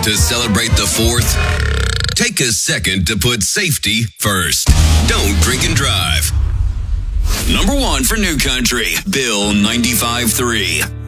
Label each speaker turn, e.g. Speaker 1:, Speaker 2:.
Speaker 1: To celebrate the 4th, take a second to put safety first. Don't drink and drive. Number 1 for New Country, Bill 95.3.